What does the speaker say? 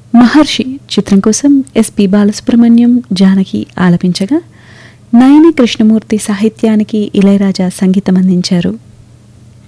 మహర్షి చిత్రం కోసం ఎస్పి బాలసుబ్రహ్మణ్యం జానకి ఆలపించగా నయని కృష్ణమూర్తి సాహిత్యానికి ఇళయరాజా సంగీతం అందించారు.